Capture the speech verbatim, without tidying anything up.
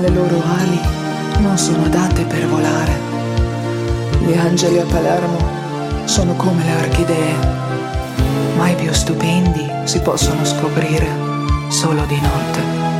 Le loro ali non sono adatte per volare. Gli angeli a Palermo sono come le orchidee, ma i più stupendi si possono scoprire solo di notte.